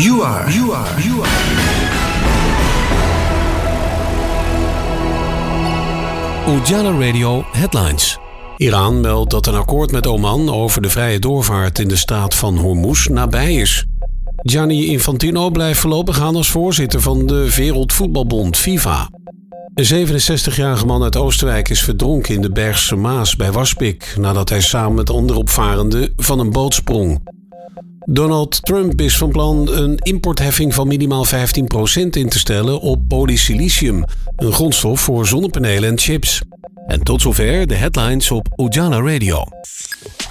You are. Ujala Radio Headlines. Iran meldt dat een akkoord met Oman over de vrije doorvaart in de staat van Hormuz nabij is. Gianni Infantino blijft voorlopig aan als voorzitter van de Wereldvoetbalbond FIFA. Een 67-jarige man uit Oostenrijk is verdronken in de Bergse Maas bij Waspik nadat hij samen met andere opvarenden van een boot sprong. Donald Trump is van plan een importheffing van minimaal 15% in te stellen op polysilicium, een grondstof voor zonnepanelen en chips. En tot zover de headlines op Ujala Radio.